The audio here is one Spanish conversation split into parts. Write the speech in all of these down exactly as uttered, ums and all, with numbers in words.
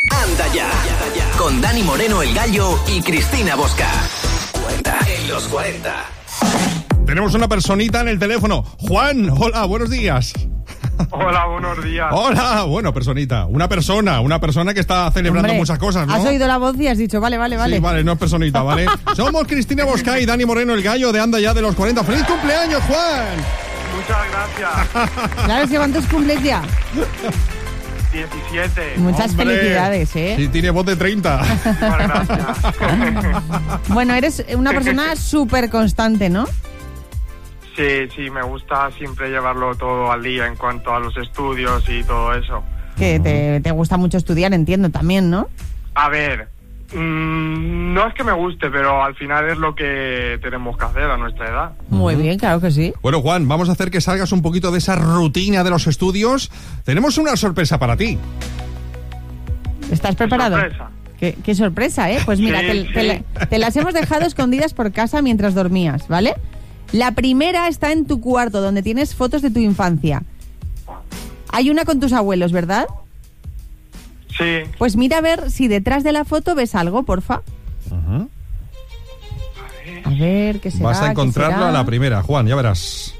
Anda ya, con Dani Moreno el Gallo y Cristina Bosca. Cuenta en los cuarenta. Tenemos una personita en el teléfono. Juan, hola, buenos días. Hola, buenos días. Hola, bueno, personita. Una persona, una persona que está celebrando Hombre, muchas cosas, ¿no? Has oído la voz y has dicho, vale, vale, vale. Sí, vale, no es personita, ¿vale? Somos Cristina Bosca y Dani Moreno el Gallo de Anda ya de los cuarenta. ¡Feliz cumpleaños, Juan! Muchas gracias. Claro, si ¿cuántos cumples ya? diecisiete. Muchas Hombre, felicidades, ¿eh? Sí, tiene voz de treinta. Muchas gracias. Bueno, eres una persona súper constante, ¿no? Sí, sí, me gusta siempre llevarlo todo al día en cuanto a los estudios y todo eso. Que te, te gusta mucho estudiar, entiendo también, ¿no? A ver, mmm, no es que me guste, pero al final es lo que tenemos que hacer a nuestra edad. Muy bien, claro que sí. Bueno, Juan, vamos a hacer que salgas un poquito de esa rutina de los estudios. Tenemos una sorpresa para ti. ¿Estás preparado? Sorpresa. Qué, qué sorpresa, ¿eh? Pues mira, Sí, te, sí. te la- te las hemos dejado escondidas por casa mientras dormías, ¿vale? La primera está en tu cuarto, donde tienes fotos de tu infancia. Hay una con tus abuelos, ¿verdad? Sí. Pues mira a ver si detrás de la foto ves algo, porfa. Ujú. A ver, ¿qué será? Vas a ¿Qué encontrarlo será? a la primera, Juan, ya verás.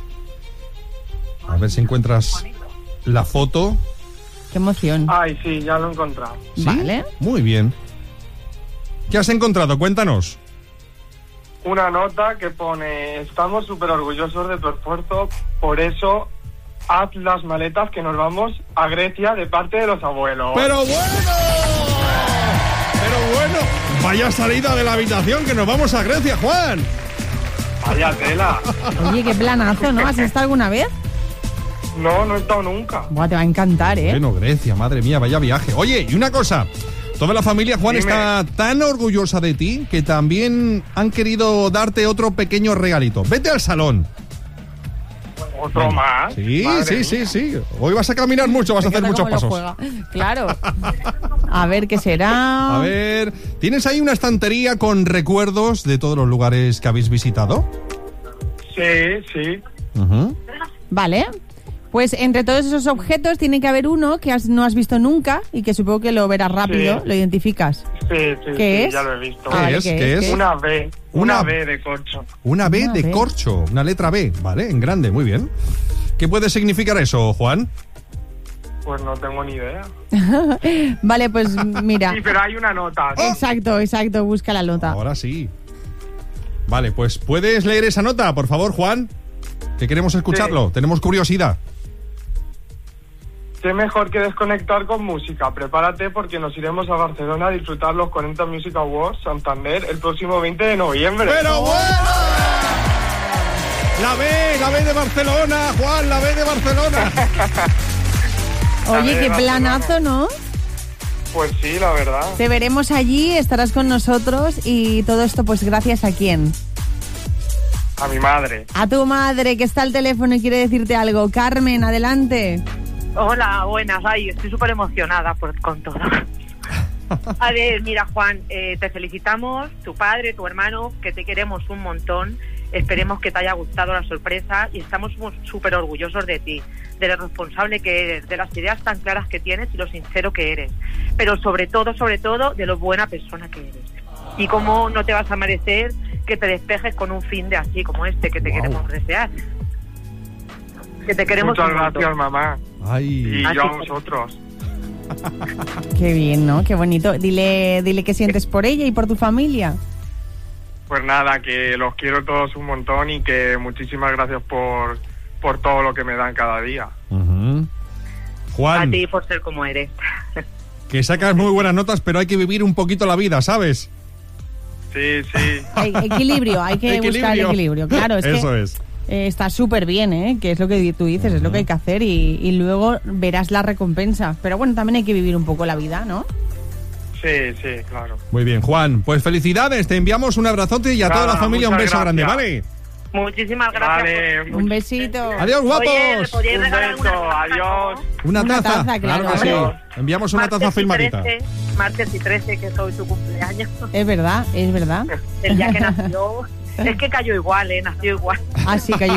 A ver si encuentras la foto. Qué emoción. Ay, sí, ya lo he encontrado. ¿Sí? Vale. Muy bien. ¿Qué has encontrado? Cuéntanos. Una nota que pone: estamos súper orgullosos de tu esfuerzo, por eso haz las maletas que nos vamos a Grecia de parte de los abuelos. ¡Pero bueno! ¡Pero bueno! Vaya salida de la habitación que nos vamos a Grecia, Juan. Vaya tela. Oye, qué planazo, ¿no? ¿Has estado alguna vez? No, no he estado nunca. Buah, te va a encantar, ¿eh? Bueno, Grecia, madre mía, vaya viaje. Oye, y una cosa. Toda la familia, Juan, Dime. está tan orgullosa de ti que también han querido darte otro pequeño regalito. Vete al salón. ¿Otro más? Sí, Madre sí, mía. sí, sí. Hoy vas a caminar mucho, vas a hacer Me encanta muchos cómo lo pasos. juega. Claro. A ver, ¿qué será? A ver, ¿tienes ahí una estantería con recuerdos de todos los lugares que habéis visitado? Sí, sí. Ujú. Vale. Pues entre todos esos objetos tiene que haber uno que has- no has visto nunca y que supongo que lo verás rápido, Sí. lo identificas. Sí, sí, ¿Qué sí, es? ya lo he visto. ¿Qué Ah, vale, es? ¿qué ¿Qué es? es? ¿Qué Una B, Una- una B de corcho. Una B Una de B. corcho, una letra B, ¿vale? En grande, muy bien. ¿Qué puede significar eso, Juan? Pues no tengo ni idea. Vale, pues mira. Sí, pero hay una nota. Exacto, exacto, busca la nota. Ahora sí. Vale, pues ¿puedes leer esa nota, por favor, Juan? Que queremos escucharlo, tenemos curiosidad. Qué mejor que desconectar con música. Prepárate porque nos iremos a Barcelona a disfrutar los cuarenta Music Awards Santander el próximo veinte de noviembre. ¡Pero bueno! La B, la B de Barcelona, Juan, la B de Barcelona. Oye, de qué Barcelona. planazo, ¿no? Pues sí, la verdad. Te veremos allí, estarás con nosotros y todo esto pues gracias a quién. A mi madre. A tu madre que está al teléfono y quiere decirte algo. Carmen, adelante. Hola, buenas. Ay, estoy súper emocionada por, con todo. A ver, mira, Juan, eh, te felicitamos, tu padre, tu hermano, que te queremos un montón. Esperemos que te haya gustado la sorpresa y estamos súper orgullosos de ti, de lo responsable que eres, de las ideas tan claras que tienes y lo sincero que eres. Pero sobre todo, sobre todo, de lo buena persona que eres. Y cómo no te vas a merecer que te despejes con un fin de así como este que te Wow. queremos desear. Que te queremos Muchas un montón. gracias, mamá. Ay. Y Así yo a que- vosotros. Qué bien, ¿no? Qué bonito. Dile, dile qué sientes por ella y por tu familia. Pues nada, que los quiero todos un montón y que muchísimas gracias por, por todo lo que me dan cada día. Ujú. A Juan, ti por ser como eres. que sacas muy buenas notas, pero hay que vivir un poquito la vida, ¿sabes? Sí, sí. Hay equilibrio, hay que buscar el equilibrio. Claro, es Eso que es. eh, está súper bien, ¿eh? Que es lo que tú dices, es lo que hay que hacer y, y luego verás la recompensa. Pero bueno, también hay que vivir un poco la vida, ¿no? Sí, sí, claro. Muy bien, Juan. Pues felicidades, te enviamos un abrazote y a toda Nada, la familia un muchas beso grande, gracias. ¿vale? Muchísimas gracias. Vale, Un besito. Adiós, guapos. Oye, ¿me podríais Un regalar beso, una taza, adiós. no? Una Una taza, taza, claro, que sí. hombre. Enviamos una Martes taza y firmadita. trece, martes y trece, que soy tu cumpleaños. Es verdad, es verdad. El día que nació. Es que cayó igual, ¿eh? Nació igual. Ah, sí, cayó